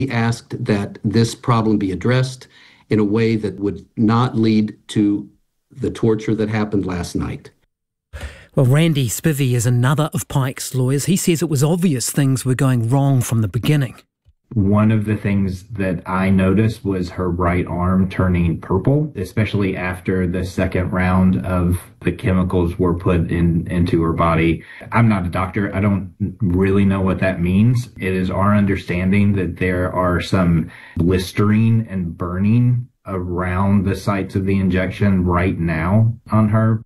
He asked that this problem be addressed in a way that would not lead to the torture that happened last night. Well, Randy Spivey is another of Pike's lawyers. He says it was obvious things were going wrong from the beginning. One of the things that I noticed was her right arm turning purple, especially after the second round of the chemicals were put into her body. I'm not a doctor. I don't really know what that means. It is our understanding that there are some blistering and burning around the sites of the injection right now on her.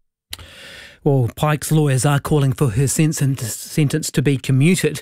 Well, Pike's lawyers are calling for her sentence to be commuted.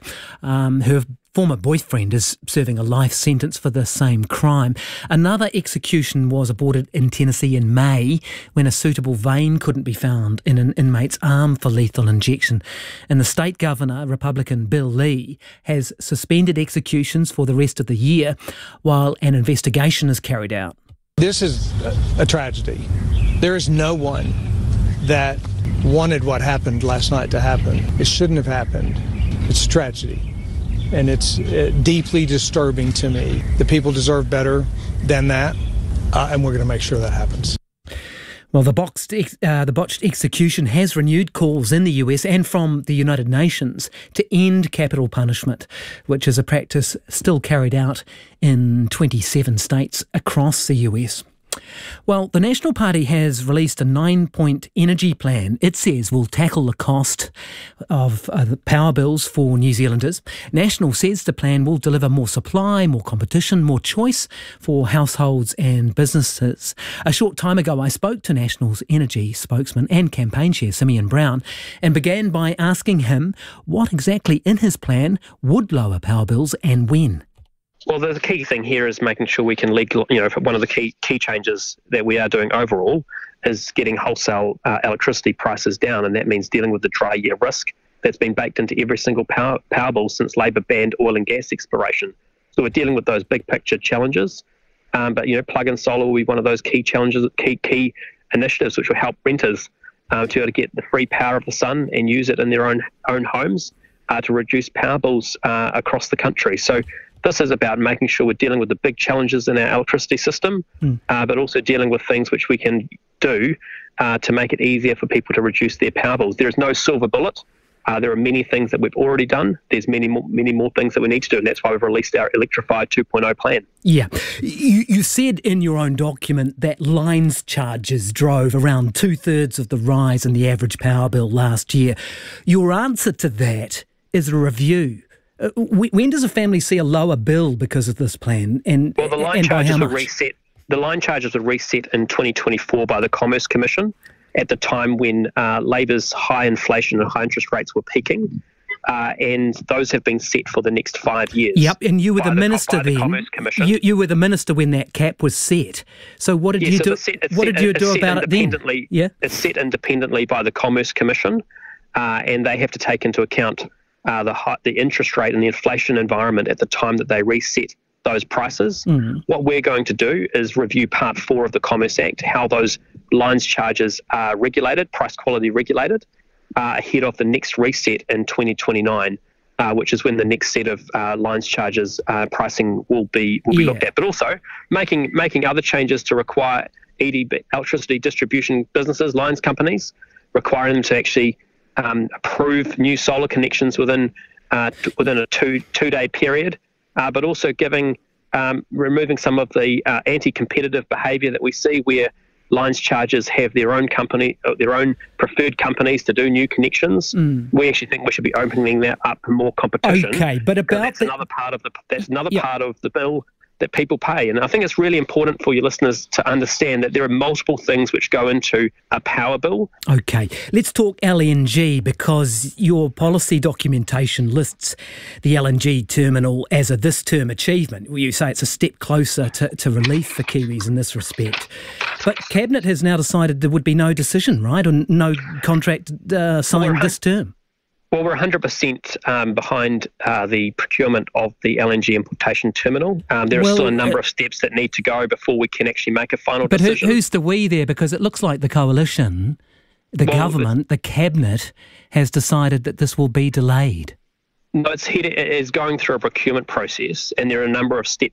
Her former boyfriend is serving a life sentence for the same crime. Another execution was aborted in Tennessee in May when a suitable vein couldn't be found in an inmate's arm for lethal injection. And the state governor, Republican Bill Lee, has suspended executions for the rest of the year while an investigation is carried out. This is a tragedy. There is no one that wanted what happened last night to happen. It shouldn't have happened. It's a tragedy. And it's deeply disturbing to me. The people deserve better than that, and we're going to make sure that happens. Well, the botched execution has renewed calls in the US and from the United Nations to end capital punishment, which is a practice still carried out in 27 states across the US. Well, the National Party has released a 9-point energy plan it says will tackle the cost of the power bills for New Zealanders. National says the plan will deliver more supply, more competition, more choice for households and businesses. A short time ago, I spoke to National's energy spokesman and campaign chair, Simeon Brown, and began by asking him what exactly in his plan would lower power bills and when. Well, the key thing here is making sure we can one of the key changes that we are doing overall is getting wholesale electricity prices down, and that means dealing with the dry year risk that's been baked into every single power bill since Labor banned oil and gas exploration. So we're dealing with those big picture challenges, but plug-in solar will be one of those key challenges, key initiatives which will help renters to be able to get the free power of the sun and use it in their own homes to reduce power bills across the country. So this is about making sure we're dealing with the big challenges in our electricity system, but also dealing with things which we can do to make it easier for people to reduce their power bills. There is no silver bullet. There are many things that we've already done. There's many more things that we need to do, and that's why we've released our Electrify 2.0 plan. Yeah. You said in your own document that lines charges drove around 2/3 of the rise in the average power bill last year. Your answer to that is a review. When does a family see a lower bill because of this plan? Well, the line charges were reset. The line charges were reset in 2024 by the Commerce Commission at the time when Labor's high inflation and high interest rates were peaking, and those have been set for the next 5 years. Yep, and you were the minister then. Commerce Commission. You were the minister when that cap was set. So what did you do? What did you do about it then? Yeah, it's set independently by the Commerce Commission, and they have to take into account the interest rate and the inflation environment at the time that they reset those prices. What we're going to do is review Part 4 of the Commerce Act, how those lines charges are regulated, price quality regulated, ahead of the next reset in 2029, which is when the next set of lines charges pricing will be looked at. But also making other changes to require EDB, electricity distribution businesses, lines companies, requiring them to actually approve new solar connections within a two-day period, but also removing some of the anti-competitive behaviour that we see where lines charges have their own preferred companies to do new connections. We actually think we should be opening that up for more competition. Okay, but that's another part of the bill that people pay. And I think it's really important for your listeners to understand that there are multiple things which go into a power bill. Okay, let's talk LNG, because your policy documentation lists the LNG terminal as a this-term achievement. You say it's a step closer to relief for Kiwis in this respect. But Cabinet has now decided there would be no decision, right, or no contract signed this term. Well, we're 100% behind the procurement of the LNG importation terminal. There are still a number of steps that need to go before we can actually make a final decision. But who's the we there? Because it looks like the coalition, the government, the Cabinet has decided that this will be delayed. No, it is going through a procurement process, and there are a number of steps